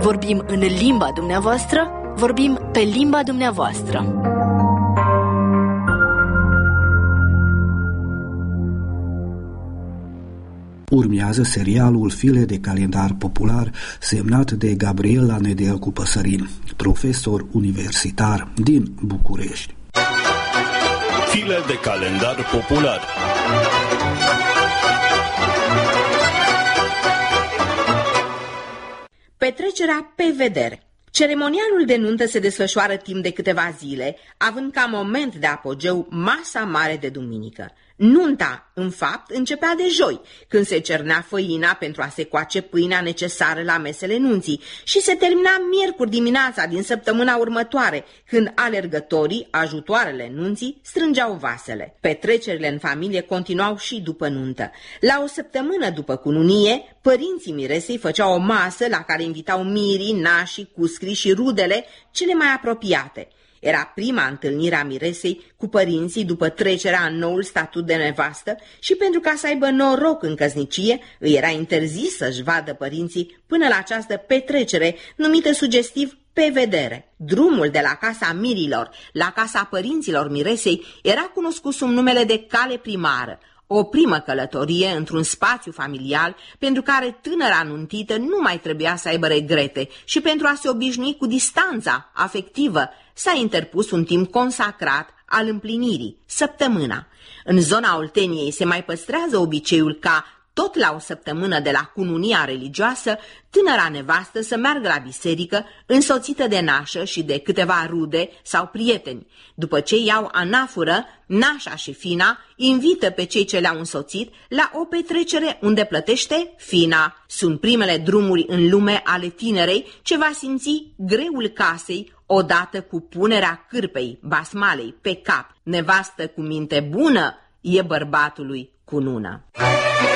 Vorbim în limba dumneavoastră, vorbim pe limba dumneavoastră. Urmează serialul File de calendar popular, semnat de Gabriela Nedelcu Păsărin, profesor universitar din București. File de calendar popular. Petrecerea pe vedere. Ceremonialul de nuntă se desfășoară timp de câteva zile, având ca moment de apogeu masa mare de duminică. Nunta, în fapt, începea de joi, când se cernea făina pentru a se coace pâinea necesară la mesele nunții și se termina miercuri dimineața din săptămâna următoare, când alergătorii, ajutoarele nunții, strângeau vasele. Petrecerile în familie continuau și după nuntă. La o săptămână după cununie, părinții miresei făceau o masă la care invitau mirii, nașii, cuscrii și rudele cele mai apropiate. Era prima întâlnire a miresei cu părinții după trecerea în noul statut de nevastă și pentru ca să aibă noroc în căsnicie, îi era interzis să-și vadă părinții până la această petrecere, numită sugestiv pe vedere. Drumul de la casa mirilor la casa părinților miresei era cunoscut sub numele de cale primară, o primă călătorie într-un spațiu familial pentru care tânăra nuntită nu mai trebuia să aibă regrete și pentru a se obișnui cu distanța afectivă s-a interpus un timp consacrat al împlinirii, săptămâna. În zona Olteniei se mai păstrează obiceiul ca, tot la o săptămână de la cununia religioasă, tânăra nevastă să meargă la biserică însoțită de nașă și de câteva rude sau prieteni. După ce iau anafură, nașa și fina invită pe cei ce le-au însoțit la o petrecere unde plătește fina. Sunt primele drumuri în lume ale tinerei ce va simți greul casei odată cu punerea cârpei, basmalei, pe cap. Nevastă cu minte bună e bărbatului cunună.